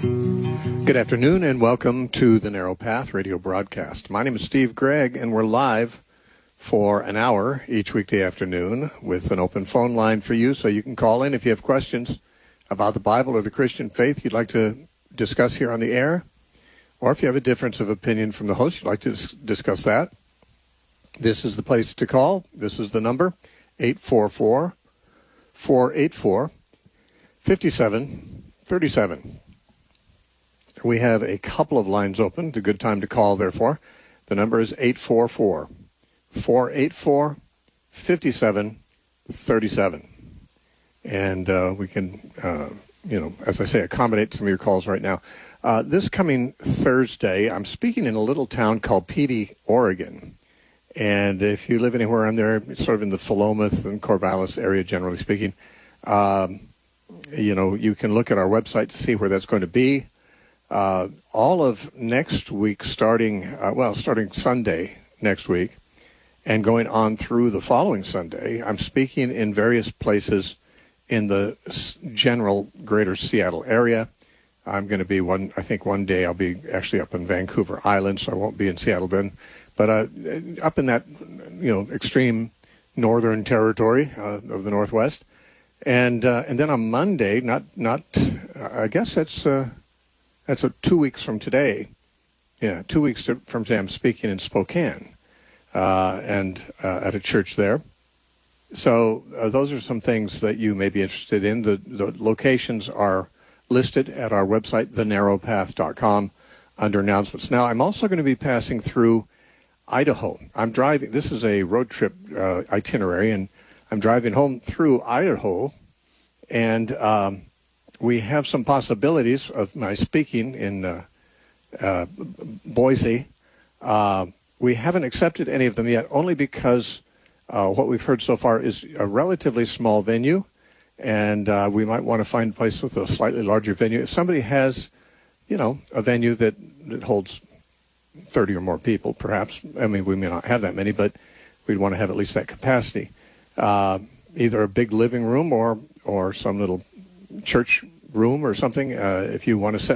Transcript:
Good afternoon and welcome to the Narrow Path radio broadcast. My name is Steve Gregg and we're live for an hour each weekday afternoon with an open phone line for you so you can call in if you have questions about the Bible or the Christian faith you'd like to discuss here on the air, or if you have a difference of opinion from the host, you'd like to discuss that. This is the place to call. This is the number, 844-484-5737. We have a couple of lines open. It's a good time to call, therefore. The number is 844-484-5737. And we can, as I say, accommodate some of your calls right now. This coming Thursday, I'm speaking in a little town called Petey, Oregon. And if you live anywhere around there, it's sort of in the Philomath and Corvallis area, generally speaking, you can look at our website to see where that's going to be. All of next week, starting Sunday next week, and going on through the following Sunday, I'm speaking in various places in the general greater Seattle area. I'm going to be one day I'll be actually up in Vancouver Island, so I won't be in Seattle then. But up in that, extreme northern territory of the Northwest. And then on Monday, I guess that's 2 weeks from today. Yeah, 2 weeks from today, I'm speaking in Spokane and at a church there. So those are some things that you may be interested in. The locations are listed at our website, thenarrowpath.com, under announcements. Now, I'm also going to be passing through Idaho. I'm driving. This is a road trip itinerary, and I'm driving home through Idaho, and we have some possibilities of my speaking in Boise. We haven't accepted any of them yet, only because what we've heard so far is a relatively small venue, and we might want to find a place with a slightly larger venue. If somebody has, a venue that holds 30 or more people, perhaps. I mean, we may not have that many, but we'd want to have at least that capacity. Either a big living room or some little church room or something. If you want to set